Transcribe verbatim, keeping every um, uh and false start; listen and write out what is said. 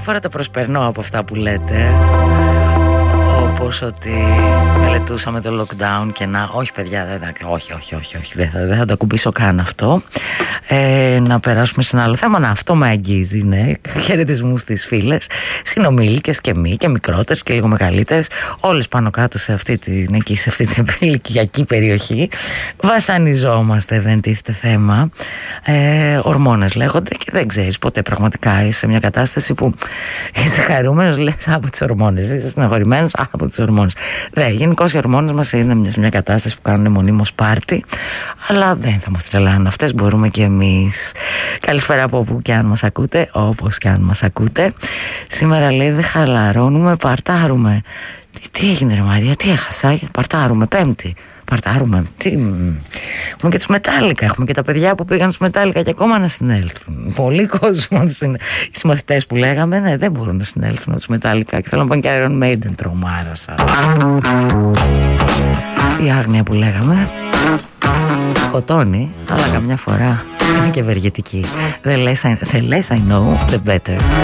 διάφορα τα προσπερνώ από αυτά που λέτε. Όπως ότι μελετούσαμε το lockdown και να... Όχι παιδιά, δεν θα... όχι, όχι, όχι, όχι, δεν θα, δεν θα το ακουμπήσω καν αυτό. ε, Να περάσουμε σε ένα άλλο θέμα. Να, αυτό με αγγίζει, ναι. Χαιρετισμούς στις φίλες, συνομήλικες και μη και μικρότερες και λίγο μεγαλύτερες, όλες πάνω κάτω σε αυτή την, εκεί, σε αυτή την ηλικιακή περιοχή. Βασανιζόμαστε, δεν τίθεται θέμα. ε, Ορμόνες λέγονται και δεν ξέρεις ποτέ πραγματικά. Είσαι σε μια κατάσταση που είσαι χαρούμενος, λες από τις ορμόνες, είσαι στεναχωρημένος από τις ορμόνες. Δε, γενικώς οι ορμόνες μας είναι μια, μια κατάσταση που κάνουν μονίμως πάρτι, αλλά δεν θα μας τρελάνουν αυτές, μπορούμε και εμείς. Καλησπέρα από όπου και αν μας ακούτε, όπως και αν μας ακούτε. Σήμερα λέει δεν χαλαρώνουμε, παρτάρουμε. Τι, τι έγινε ρε Μαρία, τι έχασα, παρτάρουμε Πέμπτη. Παρτάρουμε. Τι... Έχουμε και τους Μετάλλικα. Έχουμε και τα παιδιά που πήγαν στους Μετάλλικα και ακόμα να συνέλθουν. Πολλοί κόσμο. Οι συμμαθητές που λέγαμε, ναι, δεν μπορούν να συνέλθουν από τους Μετάλλικα. Και θέλω να πάνε και Iron Maiden, τρομάρασα. Η άγνοια που λέγαμε σκοτώνει, αλλά καμιά φορά είναι και ευεργετική. The less I, the less I know, the better.